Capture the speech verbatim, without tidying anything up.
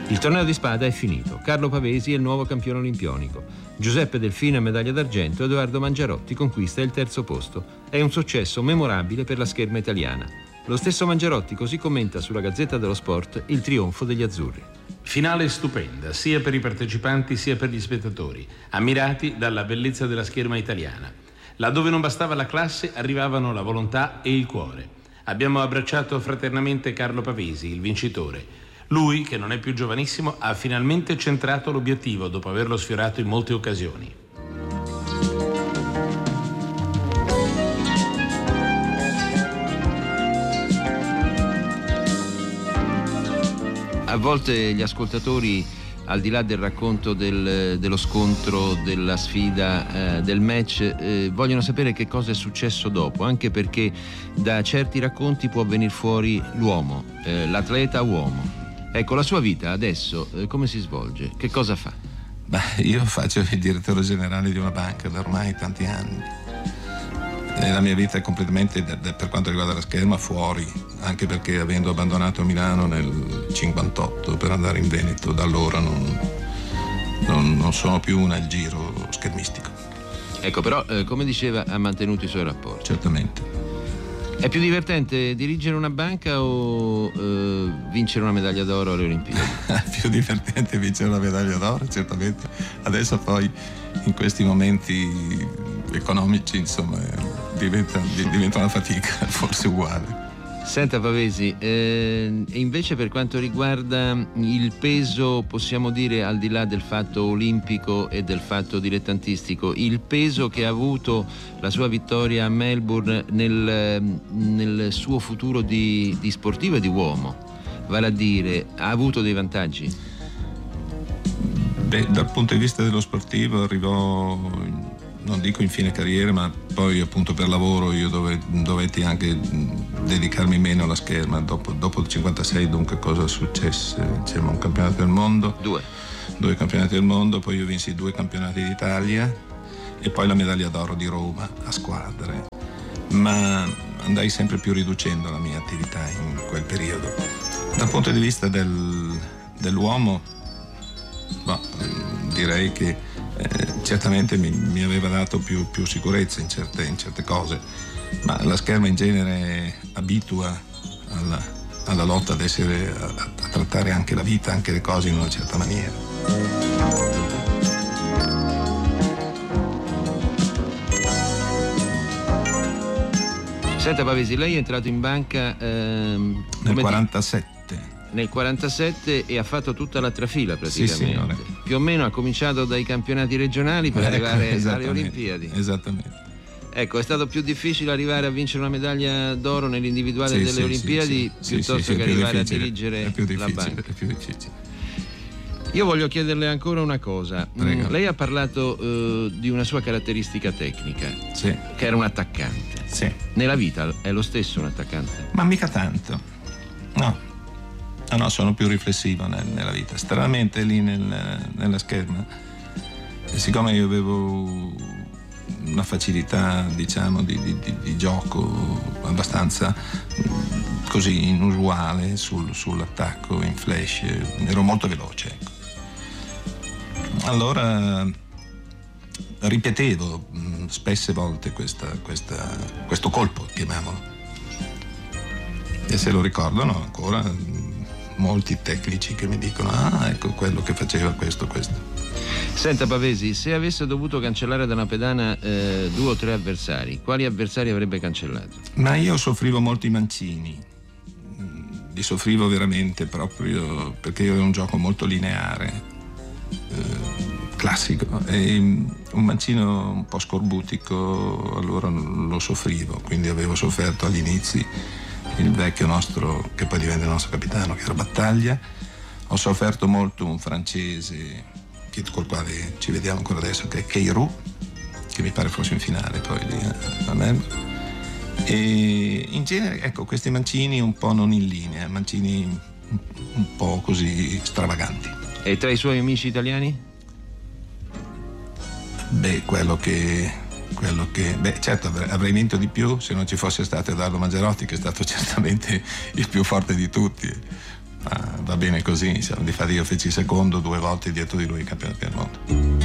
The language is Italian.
Il torneo di spada è finito. Carlo Pavesi è il nuovo campione olimpionico. Giuseppe Delfino è medaglia d'argento. Edoardo Mangiarotti conquista il terzo posto. È un successo memorabile per la scherma italiana. Lo stesso Mangiarotti così commenta sulla Gazzetta dello Sport il trionfo degli azzurri. Finale stupenda, sia per i partecipanti sia per gli spettatori, ammirati dalla bellezza della scherma italiana. Laddove non bastava la classe, arrivavano la volontà e il cuore. Abbiamo abbracciato fraternamente Carlo Pavesi, il vincitore. Lui, che non è più giovanissimo, ha finalmente centrato l'obiettivo dopo averlo sfiorato in molte occasioni. A volte gli ascoltatori, al di là del racconto del, dello scontro, della sfida, eh, del match, eh, vogliono sapere che cosa è successo dopo, anche perché da certi racconti può venire fuori l'uomo, eh, l'atleta uomo. Ecco, la sua vita adesso eh, come si svolge? Che cosa fa? Beh, io faccio il direttore generale di una banca da ormai tanti anni. E la mia vita è completamente, per quanto riguarda la scherma, fuori, anche perché avendo abbandonato Milano nel cinquantotto per andare in Veneto, da allora non, non, non sono più nel giro schermistico. Ecco, però, eh, come diceva, ha mantenuto i suoi rapporti. Certamente. È più divertente dirigere una banca o eh, vincere una medaglia d'oro alle Olimpiadi? È più divertente vincere una medaglia d'oro, certamente. Adesso poi, in questi momenti economici, insomma, diventa, diventa una fatica, forse uguale. Senta Pavesi, eh, e invece per quanto riguarda il peso, possiamo dire, al di là del fatto olimpico e del fatto dilettantistico, il peso che ha avuto la sua vittoria a Melbourne nel, nel suo futuro di, di sportivo e di uomo, vale a dire, ha avuto dei vantaggi? Beh, dal punto di vista dello sportivo arrivò, non dico in fine carriera, ma poi appunto per lavoro io dove, dovetti anche dedicarmi meno alla scherma. Dopo, dopo il cinquantasei dunque cosa successe? C'era un campionato del mondo, due. due campionati del mondo, poi io vinsi due campionati d'Italia e poi la medaglia d'oro di Roma a squadre, ma andai sempre più riducendo la mia attività in quel periodo. Dal punto di vista del, dell'uomo, boh, direi che Eh, certamente mi, mi aveva dato più, più sicurezza in certe, in certe cose, ma la scherma in genere abitua alla, alla lotta ad essere, a, a trattare anche la vita, anche le cose in una certa maniera. Senta Pavesi, lei è entrato in banca ehm, nel quarantasette. Nel quarantasette e ha fatto tutta la trafila praticamente. Sì, signore. Più o meno ha cominciato dai campionati regionali per ecco, arrivare alle Olimpiadi. Esattamente. Ecco, è stato più difficile arrivare a vincere una medaglia d'oro nell'individuale sì, delle sì, Olimpiadi sì, piuttosto sì, sì, che è più arrivare a difficile, dirigere è più la banca. È più difficile. Io voglio chiederle ancora una cosa. Prego. Lei ha parlato uh, di una sua caratteristica tecnica, sì. che era un attaccante. Sì. Nella vita è lo stesso un attaccante? Ma mica tanto. No. No, no, sono più riflessivo nel, nella vita. Stranamente lì nel, nella scherma, siccome io avevo una facilità, diciamo, di, di, di gioco abbastanza così inusuale sul, sull'attacco in flash, ero molto veloce, ecco. Allora ripetevo spesse volte questa, questa, questo colpo, chiamiamolo, e se lo ricordano ancora molti tecnici che mi dicono ah, ecco quello che faceva questo, questo. Senta Pavesi, se avesse dovuto cancellare da una pedana eh, due o tre avversari, quali avversari avrebbe cancellato? Ma io soffrivo molto i mancini, li soffrivo veramente proprio perché io avevo un gioco molto lineare, eh, classico, e un mancino un po' scorbutico allora lo soffrivo, quindi avevo sofferto agli inizi il vecchio nostro, che poi diventa il nostro capitano, che era Battaglia. Ho sofferto molto un francese col quale ci vediamo ancora adesso, che è Keirou, che mi pare fosse in finale poi lì a Melbourne. E in genere, ecco, questi mancini un po' non in linea, mancini un po' così stravaganti. E tra i suoi amici italiani? Beh, quello che quello che, beh, certo avrei vinto di più se non ci fosse stato Edoardo Mangiarotti, che è stato certamente il più forte di tutti, ma va va bene così, difatti io feci secondo due volte dietro di lui campione del mondo.